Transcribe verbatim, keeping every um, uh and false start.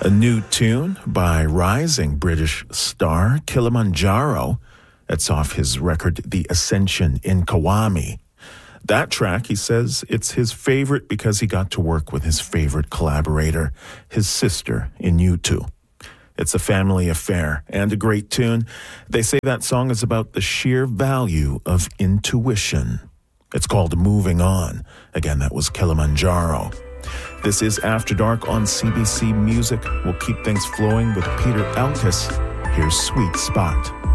A new tune by rising British star Kilimanjaro. That's off his record, The Ascension in Kawami. That track, he says, it's his favorite because he got to work with his favorite collaborator, his sister in U two. It's a family affair and a great tune. They say that song is about the sheer value of intuition. It's called Moving On. Again, that was Kilimanjaro. This is After Dark on C B C Music. We'll keep things flowing with Peter Elkis. Here's Sweet Spot.